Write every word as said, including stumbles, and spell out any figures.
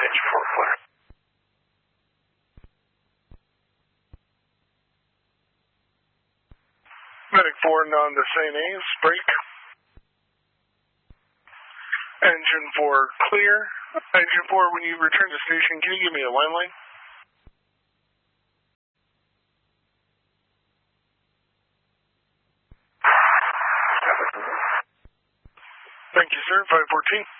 engine four clear. Medic four, none to Saint A's, break. Engine four clear. Engine four, when you return to station, can you give me a line line? Thank you, sir. five fourteen.